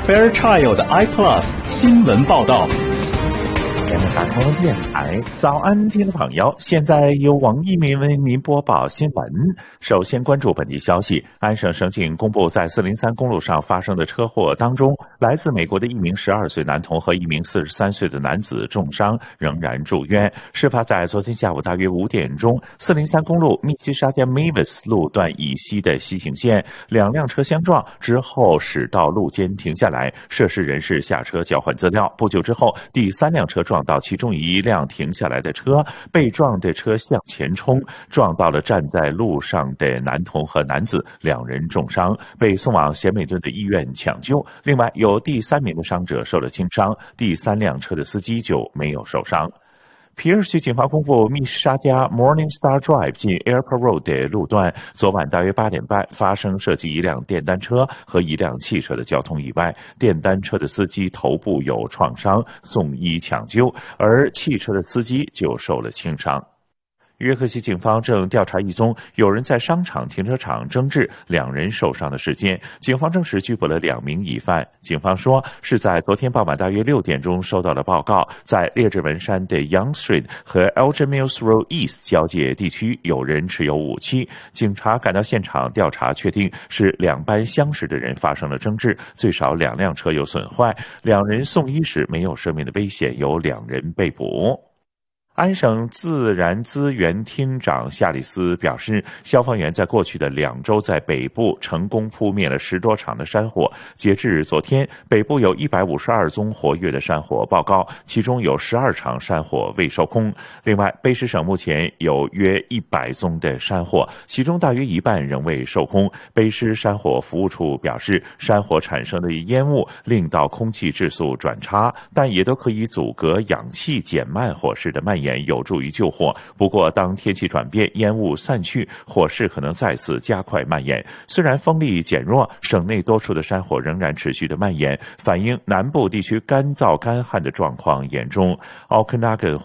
Fairchild iPlus 新闻报道。 联合大通电台早安，听众朋友，现在由王一鸣为您播报新闻。首先关注本地消息，安省省警公布，在403公路上发生的车祸当中，来自美国的一名12岁男童和一名43岁的男子重伤，仍然住院。事发在昨天下午大约5点钟，403公路密西沙加 Mavis 路段以西的西行线，两辆车相撞之后驶到路肩停下来，涉事人士下车交换资料。不久之后，第3辆车撞到其中一辆停下来的车，被撞的车向前冲，撞到了站在路上的男童和男子，两人重伤，被送往咸美顿的医院抢救。另外有第3名的伤者受了轻伤，第3辆车的司机就没有受伤。皮尔区警方公布，密西沙加 Morningstar Drive 近 Airport Road 的路段，昨晚大约8点半发生涉及一辆电单车和一辆汽车的交通意外，电单车的司机头部有创伤，送医抢救，而汽车的司机就受了轻伤。约克西警方正调查一宗有人在商场停车场争执，2人受伤的事件。警方证实拘捕了2名疑犯。警方说，是在昨天傍晚大约6点钟收到了报告，在列治文山的 Young Street 和 Elgin Mills Road East 交界地区有人持有武器。警察赶到现场调查，确定是2班相识的人发生了争执，最少2辆车有损坏，2人送医时没有生命的危险，有2人被捕。安省自然资源厅长夏里斯表示，消防员在过去的2周在北部成功扑灭了10多场的山火。截至昨天，北部有152宗活跃的山火报告，其中有12场山火未受控。另外，卑诗省目前有约100宗的山火，其中大约一半仍未受控。卑诗山火服务处表示，山火产生的烟雾令到空气质素转差，但也都可以阻隔氧气，减慢火势的蔓延，有助于救火。不过当天气转变，烟雾散去，火势可能再次加快蔓延。虽然风力减弱，省内多处的山火仍然持续的蔓延，反映南部地区干燥干旱的状况严重。奥克纳根